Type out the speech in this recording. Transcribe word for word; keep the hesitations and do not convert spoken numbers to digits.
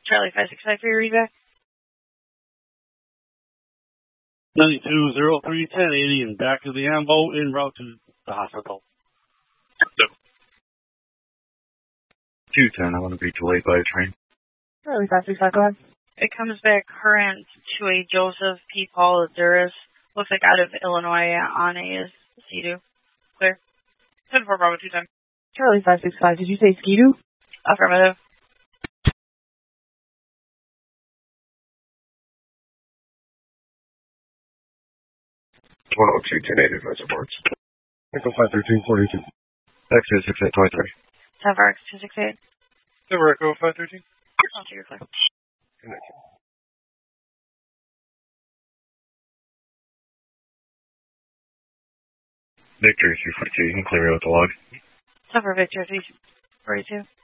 Charlie five six five for your readback. ninety-two oh three ten eighty and back to the ambo en route to the hospital. two ten, I want to be delayed by a train. Charlie five six five, go ahead. It comes back current to a Joseph P. Paul Azuris. Looks like out of Illinois on a Ski-Doo. Clear. ten four Bravo two ten. Charlie five six five, did you say Ski-Doo? Affirmative. one oh two ten eight advance reports. Echo five thirteen forty-two. X two six eight twenty-three. ten four X two six eight. Denver Echo five thirteen. I'll take your clear. Connection. Victory three forty-two, you can clear out the log. ten four Victor three forty-two.